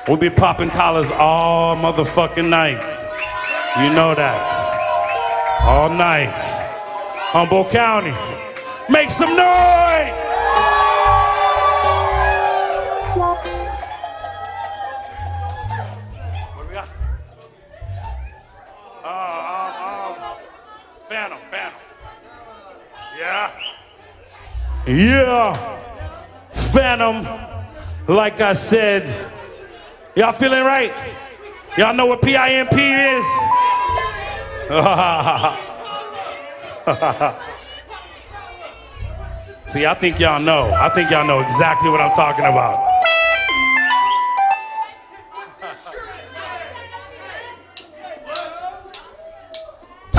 We'll be popping collars all motherfucking night. You know that. All night. Humboldt County. Make some noise! What we got? Phantom. Yeah. Yeah. Phantom, like I said. Y'all feeling right? Y'all know what PIMP is? See, I think y'all know. I think y'all know exactly what I'm talking about.